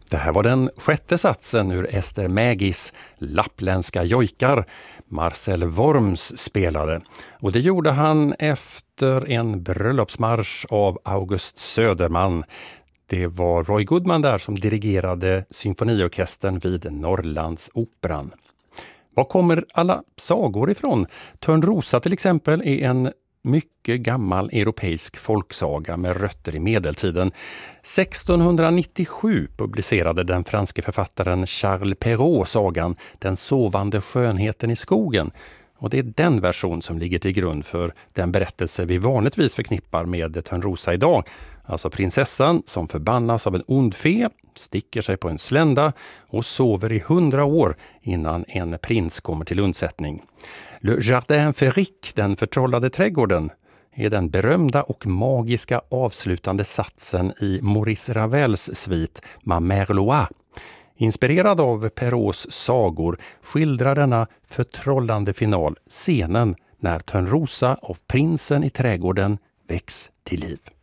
Det här var den sjätte satsen ur Ester Mägis Lappländska jojkar. Marcel Worms spelade. Och det gjorde han efter en bröllopsmarsch av August Söderman. Det var Roy Goodman där som dirigerade symfoniorkestern vid Norrlandsoperan. Var kommer alla sagor ifrån? Törnrosa till exempel är en mycket gammal europeisk folksaga med rötter i medeltiden. 1697 publicerade den franske författaren Charles Perrault sagan Den sovande skönheten i skogen. Och det är den version som ligger till grund för den berättelse vi vanligtvis förknippar med Törnrosa idag. Alltså prinsessan som förbannas av en ond fe, sticker sig på en slända och sover i 100 år innan en prins kommer till undsättning. Le Jardin Féerique, den förtrollade trädgården, är den berömda och magiska avslutande satsen i Maurice Ravels svit Ma Mère Loire. Inspirerad av Perraults sagor skildrar denna förtrollande final scenen när Törnrosa av prinsen i trädgården väcks till liv.